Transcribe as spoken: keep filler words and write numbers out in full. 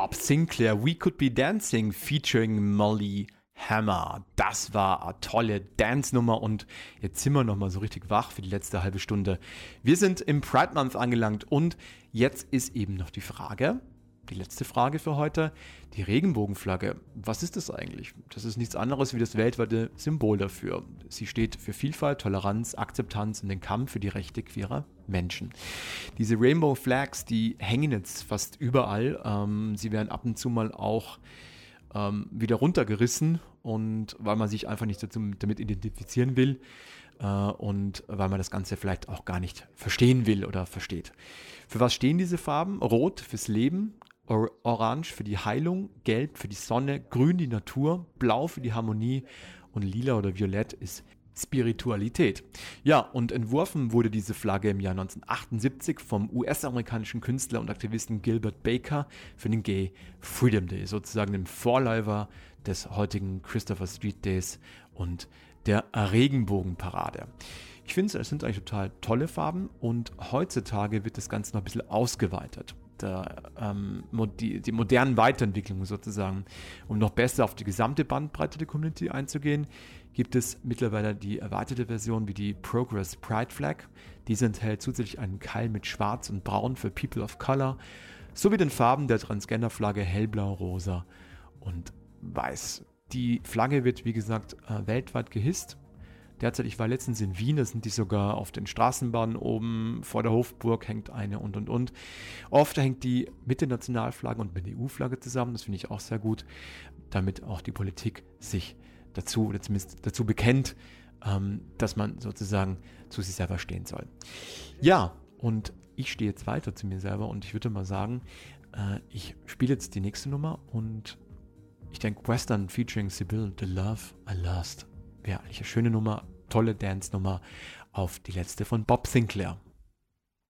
Bob Sinclair, We Could Be Dancing featuring Molly Hammer. Das war eine tolle Dance-Nummer und jetzt sind wir nochmal so richtig wach für die letzte halbe Stunde. Wir sind im Pride Month angelangt und jetzt ist eben noch die Frage, die letzte Frage für heute, die Regenbogenflagge. Was ist das eigentlich? Das ist nichts anderes wie das weltweite Symbol dafür. Sie steht für Vielfalt, Toleranz, Akzeptanz und den Kampf für die Rechte queerer Menschen. Diese Rainbow Flags, die hängen jetzt fast überall. Ähm, sie werden ab und zu mal auch ähm, wieder runtergerissen und weil man sich einfach nicht dazu, damit identifizieren will äh, und weil man das Ganze vielleicht auch gar nicht verstehen will oder versteht. Für was stehen diese Farben? Rot fürs Leben, Or- Orange für die Heilung, Gelb für die Sonne, Grün die Natur, Blau für die Harmonie und Lila oder Violett ist Spiritualität. Ja, und entworfen wurde diese Flagge im Jahr neunzehnhundertachtundsiebzig vom U S-amerikanischen Künstler und Aktivisten Gilbert Baker für den Gay Freedom Day, sozusagen dem Vorläufer des heutigen Christopher Street Days und der Regenbogenparade. Ich finde, es sind eigentlich total tolle Farben und heutzutage wird das Ganze noch ein bisschen ausgeweitet. Der, ähm, die, die modernen Weiterentwicklungen sozusagen. Um noch besser auf die gesamte Bandbreite der Community einzugehen, gibt es mittlerweile die erweiterte Version wie die Progress Pride Flag. Diese enthält zusätzlich einen Keil mit Schwarz und Braun für People of Color, sowie den Farben der Transgender-Flagge hellblau, rosa und weiß. Die Flagge wird, wie gesagt, äh, weltweit gehisst. Derzeit, ich war letztens in Wien, da sind die sogar auf den Straßenbahnen oben, vor der Hofburg hängt eine und und und. Oft hängt die mit der Nationalflagge und mit der E U-Flagge zusammen, das finde ich auch sehr gut, damit auch die Politik sich dazu, oder zumindest dazu bekennt, ähm, dass man sozusagen zu sich selber stehen soll. Ja, und ich stehe jetzt weiter zu mir selber und ich würde mal sagen, äh, ich spiele jetzt die nächste Nummer und ich denke, Western featuring Sibyl, The Love I Lost. Ja, eigentlich eine schöne Nummer, tolle Dance-Nummer auf die letzte von Bob Sinclair.